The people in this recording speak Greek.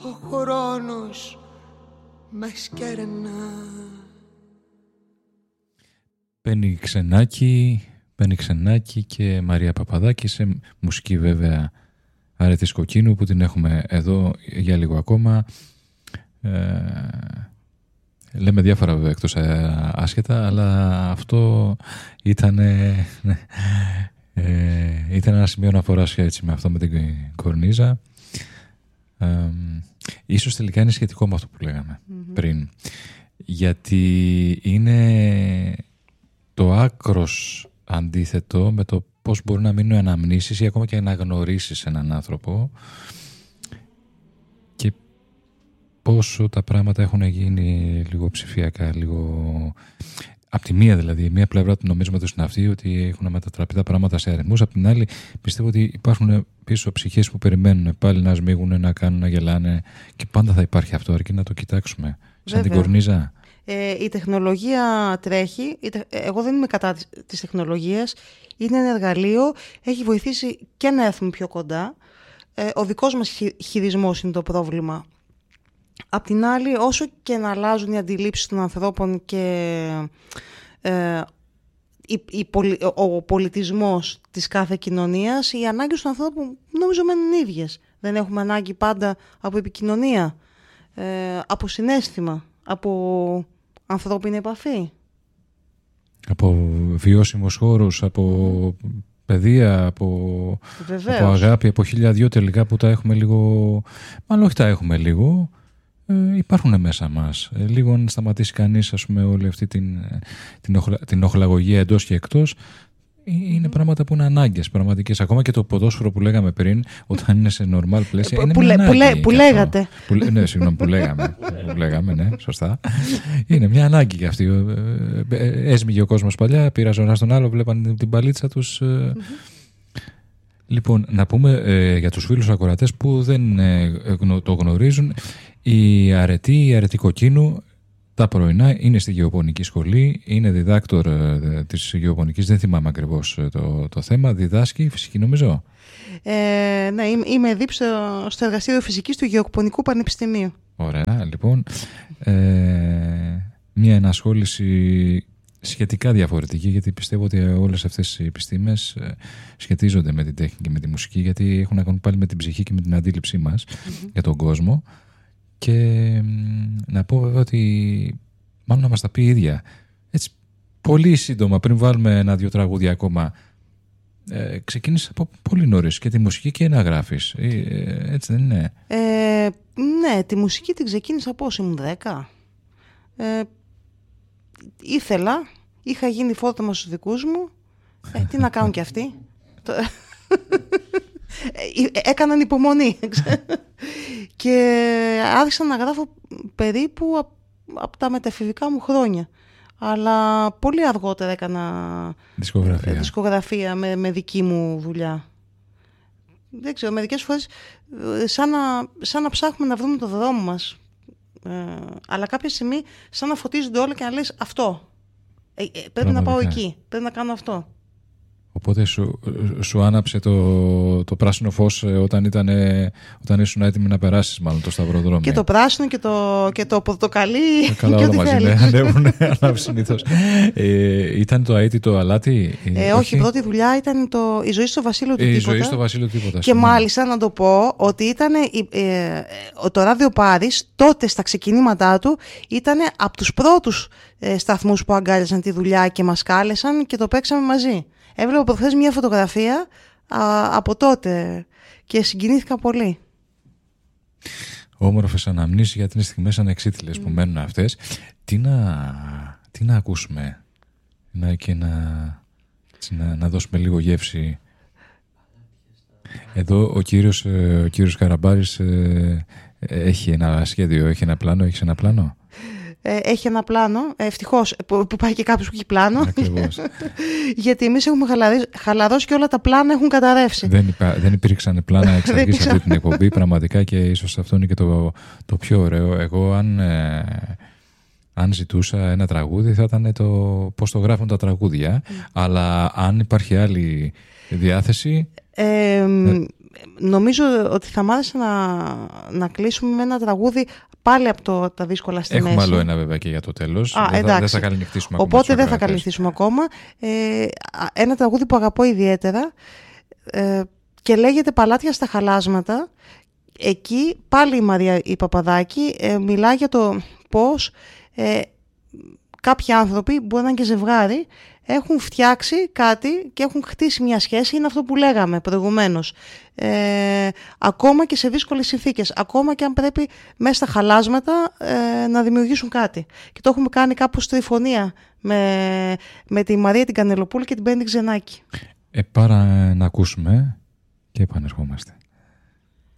ο χρόνος με σκέρνα. Παίρνει Ξενάκη και Μαρία Παπαδάκη, σε μουσική βέβαια Αρετής Κοκκίνου, που την έχουμε εδώ για λίγο ακόμα. Λέμε διάφορα βέβαια εκτός άσχετα, αλλά αυτό ήταν ένα σημείο αναφοράς έτσι με αυτό, με την κορνίζα. Ίσως τελικά είναι σχετικό με αυτό που λέγαμε πριν, γιατί είναι το άκρος αντίθετο με το πώς μπορούν να μείνουν αναμνήσεις ή ακόμα και να γνωρίσεις έναν άνθρωπο, και πόσο τα πράγματα έχουν γίνει λίγο ψηφιακά, λίγο... Απ' τη μία δηλαδή, μία πλευρά του νομίζουμε ότι είναι αυτή, ότι έχουν μετατραπεί τα πράγματα σε αριθμούς. Απ' την άλλη, πιστεύω ότι υπάρχουν πίσω ψυχές που περιμένουν πάλι να σμίγουν, να κάνουν, να γελάνε, και πάντα θα υπάρχει αυτό, αρκεί να το κοιτάξουμε. Σαν την κορνίζα. Η τεχνολογία τρέχει. Εγώ δεν είμαι κατά της τεχνολογίας. Είναι ένα εργαλείο. Έχει βοηθήσει και να έρθουμε πιο κοντά. Ο δικός μας χειρισμός είναι το πρόβλημα. Απ' την άλλη, όσο και να αλλάζουν οι αντιλήψεις των ανθρώπων και ο πολιτισμός της κάθε κοινωνίας, οι ανάγκες των ανθρώπων νομίζω μένουν ίδιες. Δεν έχουμε ανάγκη πάντα από επικοινωνία, από συναίσθημα, από ανθρώπινη επαφή. Από βιώσιμους χώρους, από παιδεία, από αγάπη, από 1002 τελικά που τα έχουμε λίγο... Μάλλον όχι τα έχουμε λίγο... υπάρχουν μέσα μας. Λίγο να σταματήσει κανείς, ας πούμε, όλη αυτή την οχλαγωγία εντός και εκτός. Είναι πράγματα που είναι ανάγκες πραγματικές. Ακόμα και το ποδόσφαιρο που λέγαμε πριν, όταν είναι σε normal πλαίσια, είναι μια ανάγκη. Που λέγατε. Ναι, συγγνώμη, που λέγαμε, ναι, σωστά. Είναι μια ανάγκη κι αυτή. Έσμιγε ο κόσμος παλιά, πήραζε ο ένας τον άλλο, βλέπαν την παλίτσα τους. Λοιπόν, να πούμε για τους φίλους ακροατές που δεν το γνωρίζουν, η Αρετή Κοκκίνου τα πρωινά είναι στη Γεωπονική Σχολή, είναι διδάκτορ της Γεωπονικής, δεν θυμάμαι ακριβώς το θέμα, διδάσκει φυσική νομίζω. Ναι, είμαι δίπλα στο εργαστήριο φυσικής του Γεωπονικού Πανεπιστημίου. Ωραία, λοιπόν, μια ενασχόληση σχετικά διαφορετική, γιατί πιστεύω ότι όλες αυτές οι επιστήμες σχετίζονται με την τέχνη και με τη μουσική, γιατί έχουν να κάνουν πάλι με την ψυχή και με την αντίληψή μας για τον κόσμο. Και να πω βέβαια ότι μάλλον να μας τα πει η ίδια έτσι πολύ σύντομα, πριν βάλουμε 1-2 τραγούδια ακόμα, ξεκίνησε από πολύ νωρίς και τη μουσική και να γράφεις, έτσι δεν είναι? Ναι, τη μουσική την ξεκίνησα πώς ήμουν 10. Είχα γίνει φόρτωμα στους δικούς μου. Τι να κάνουν κι αυτοί. Έκαναν υπομονή. Και άρχισα να γράφω περίπου από τα μεταφηβικά μου χρόνια. Αλλά πολύ αργότερα έκανα δισκογραφία με δική μου δουλειά. Δεν ξέρω, μερικές φορές σαν να ψάχνουμε να βρούμε το δρόμο μας. Αλλά κάποια στιγμή σαν να φωτίζονται όλα και να λες αυτό. Πρέπει να πάω εκεί, πρέπει να κάνω αυτό. Οπότε σου άναψε το πράσινο φως όταν ήσουν έτοιμη να περάσεις μάλλον το σταυροδρόμιο. Και το πράσινο και το πορτοκαλί. Καλά, όλα μαζί ανέβουν συνήθως. Ήταν το αίτη το αλάτι? Όχι, η πρώτη δουλειά ήταν η ζωή στο Βασίλειο του Τίποτα. Η ζωή στο Βασίλειο του Τίποτα. Και μάλιστα να το πω ότι ήταν το Ράδιο Πάρις τότε στα ξεκινήματά του ήταν από τους πρώτους σταθμούς που αγκάλιαζαν τη δουλειά και μας κάλεσαν και το παίξαμε μαζί. Έβλεπα προχθές μια φωτογραφία από τότε και συγκινήθηκα πολύ. Όμορφες αναμνήσεις, γιατί είναι στιγμές ανεξίτηλες που μένουν αυτές. Τι να ακούσουμε και να δώσουμε λίγο γεύση. Εδώ ο κύριος Καραμπάρης έχει ένα σχέδιο, έχει ένα πλάνο, έχεις ένα πλάνο? Έχει ένα πλάνο, ευτυχώς που πάει και κάποιος που έχει πλάνο. Ακριβώς. Γιατί εμείς έχουμε χαλαρώσει και όλα τα πλάνα έχουν καταρρεύσει. Δεν υπήρξαν πλάνα εξ αρχής αυτή την εκπομπή πραγματικά, και ίσως αυτό είναι και το πιο ωραίο. Εγώ αν ζητούσα ένα τραγούδι θα ήταν το πώς το γράφουν τα τραγούδια, αλλά αν υπάρχει άλλη διάθεση... νομίζω ότι θα μ' άρεσε να κλείσουμε με ένα τραγούδι πάλι από τα δύσκολα στη μέση. Έχουμε άλλο ένα βέβαια και για το τέλος. Δεν θα καληνυχτήσουμε ακόμα. Οπότε δεν θα καληνυχτήσουμε ακόμα. Ένα τραγούδι που αγαπώ ιδιαίτερα και λέγεται «Παλάτια στα χαλάσματα». Εκεί πάλι η Μαρία η Παπαδάκη μιλάει για το πώς κάποιοι άνθρωποι, μπορεί να είναι και ζευγάρι, έχουν φτιάξει κάτι και έχουν χτίσει μια σχέση, είναι αυτό που λέγαμε προηγουμένως. Ακόμα και σε δύσκολες συνθήκες, ακόμα και αν πρέπει μέσα στα χαλάσματα να δημιουργήσουν κάτι. Και το έχουμε κάνει κάπως τριφωνία με τη Μαρία την Κανελοπούλη και την Πέννη Ξενάκη. Πάρα να ακούσουμε και επανερχόμαστε.